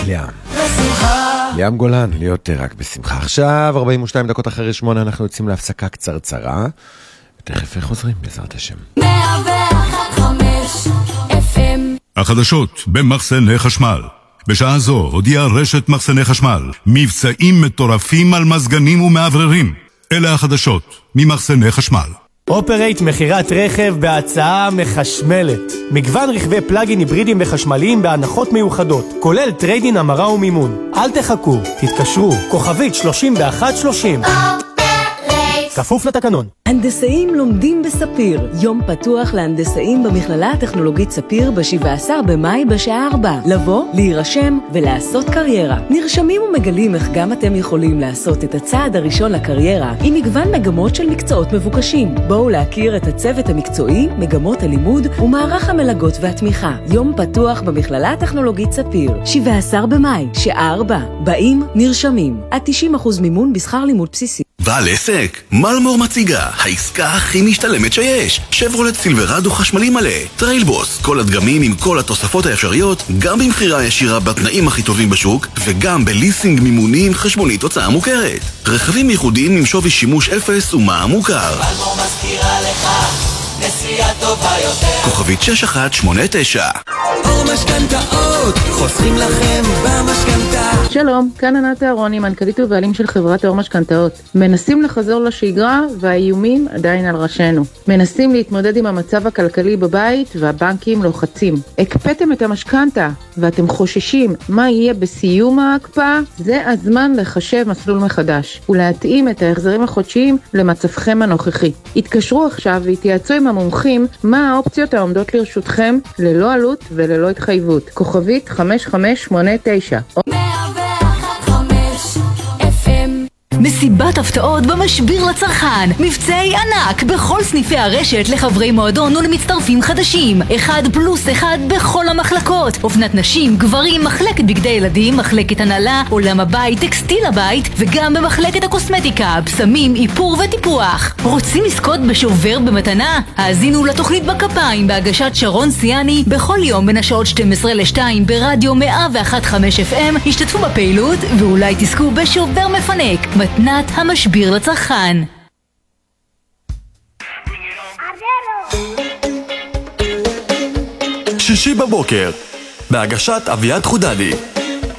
ליאם גולן, להיות רק בשמחה. עכשיו 42 דקות אחרי 8 אנחנו יוצאים להפסקה קצרצרה ותכף חוזרים בעזרת השם. 101.5 FM. החדשות במחסני חשמל. בשעה זו הודיעה רשת מחסני חשמל מבצעים מטורפים על מזגנים ומעבררים. אלה החדשות ממחסני חשמל. אופרייט מחירת רכב בהצעה מחשמלת. מגוון רכבי פלאגין היברידיים וחשמליים בהנחות מיוחדות, כולל טריידין, המרה ומימון. אל תחכו, תתקשרו, כוכבית 3130. כפוף לתקנון. הנדסאים לומדים בספיר. יום פתוח להנדסאים במכללה הטכנולוגית ספיר ב-17 במאי בשעה 4. לבוא, להירשם ולעשות קריירה. נרשמים ומגלים איך גם אתם יכולים לעשות את הצעד הראשון לקריירה עם מגוון מגמות של מקצועות מבוקשים. בואו להכיר את הצוות המקצועי, מגמות הלימוד ומערך המלגות והתמיכה. יום פתוח במכללה הטכנולוגית ספיר. 17 במאי, שעה 4. באים, נרשמים. עד 90% מימון בשכר לימוד בסיסי. בעל עסק, מלמור מציגה, העסקה הכי משתלמת שיש. שברולט סילברדו חשמלי מלא, טריילבוס, כל הדגמים עם כל התוספות האפשריות, גם במחירה ישירה בתנאים הכי טובים בשוק, וגם בליסינג מימוני עם חשבונית הוצאה מוכרת. רכבים ייחודיים עם שווי שימוש 0 ומע"מ מוכר. מלמור מזכירה לך נסיעה טובה יותר. כוכבית 6189. אור משכנתאות, חוסכים לכם במשכנתה. שלום, כאן ענת אהרוני, מנכ"לית ובעלים של חברת אור משכנתאות. מנסים לחזור לשגרה והאיומים עדיין על ראשנו. מנסים להתמודד עם המצב הכלכלי בבית והבנקים לוחצים. הקפאתם את המשכנתה ואתם חוששים מה יהיה בסיום ההקפאה? זה הזמן לחשב מסלול מחדש ולהתאים את ההחזרים החודשיים למצבכם הנוכחי. התקשרו עכשיו והתייעצו עם המומחים מה האופציות העומדות לרשותכם ללא עלות וללא התחייבות. כוכבית 5589. מסיבת הפתעות במשביר לצרכן. מבצעי ענק בכל סניפי הרשת לחברי מועדון ולמצטרפים חדשים. 1+1 בכל המחלקות. אופנת נשים, גברים, מחלקת בגדי ילדים, מחלקת הנהלה, עולם הבית, טקסטיל הבית, וגם במחלקת הקוסמטיקה, בשמים, איפור וטיפוח. רוצים לזכות בשובר במתנה? האזינו לתוכנית בכפיים בהגשת שרון סיאני בכל יום בין השעות 12 ל-2 ברדיו 101.5 FM. השתתפו בפעילות ואולי תזכו בשובר מפנק. מתנת המשביר לצרכן. שישי בבוקר בהגשת אביעד חודלי.